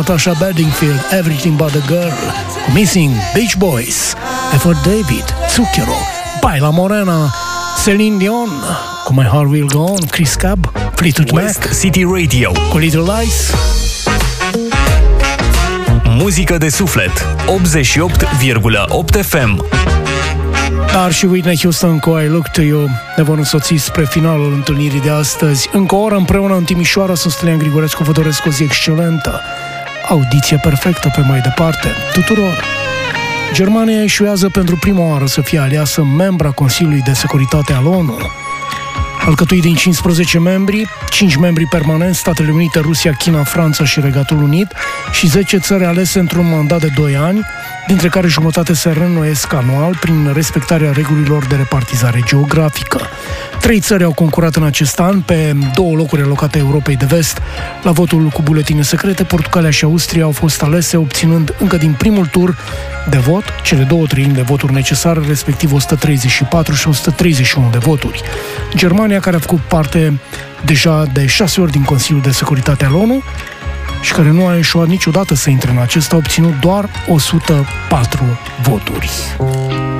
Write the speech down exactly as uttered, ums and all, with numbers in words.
Natasha Bedingfield, Everything But a Girl, Missing, Beach Boys, Effort David, Zucchero, Baila Morena, Celine Dion, cu My Heart Will Go On, Chris Cab, Fleetwood Mac, West City Radio, cu Little Lies. Muzică de suflet, optzeci și opt virgulă opt F M. Dar și Whitney Houston cu I Look To You ne vor însoți spre finalul întâlnirii de astăzi. Încă o oră împreună în Timișoara. Sunt Stelian Grigorescu, vă doresc o zi excelentă, audiție perfectă pe mai departe tuturor. Germania eșuează pentru prima oară să fie aleasă membra Consiliului de Securitate al ONU. Alcătuit din cincisprezece membri, cinci membri permanenți, Statele Unite, Rusia, China, Franța și Regatul Unit, și zece țări alese într-un mandat de doi ani, dintre care jumătate se reînnoiesc anual prin respectarea regulilor de repartizare geografică. Trei țări au concurat în acest an pe două locuri alocate Europei de Vest. La votul cu buletine secrete, Portugalia și Austria au fost alese, obținând încă din primul tur de vot cele două treimi de voturi necesare, respectiv o sută treizeci și patru și o sută treizeci și unu de voturi. Germania, care a făcut parte deja de șase ori din Consiliul de Securitate al ONU și care nu a eșuat niciodată să intre în acesta, a obținut doar o sută patru voturi.